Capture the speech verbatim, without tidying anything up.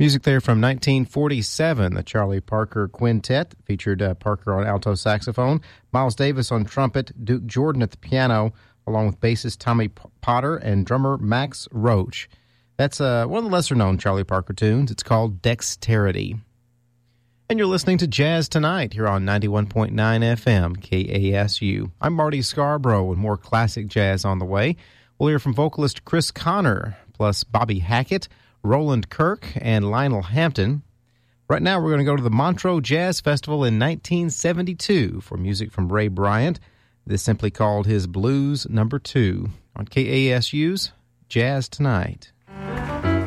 Music there from nineteen forty-seven, the Charlie Parker Quintet. Featured uh, Parker on alto saxophone, Miles Davis on trumpet, Duke Jordan at the piano, along with bassist Tommy P- Potter and drummer Max Roach. That's uh, one of the lesser-known Charlie Parker tunes. It's called Dexterity. And you're listening to Jazz Tonight here on ninety-one point nine F M, K A S U. I'm Marty Scarborough with more classic jazz on the way. We'll hear from vocalist Chris Connor, plus Bobby Hackett, Roland Kirk, and Lionel Hampton. Right now, we're going to go to the Montreux Jazz Festival in nineteen seventy-two for music from Ray Bryant. This simply called his Blues Number Two on K A S U's Jazz Tonight.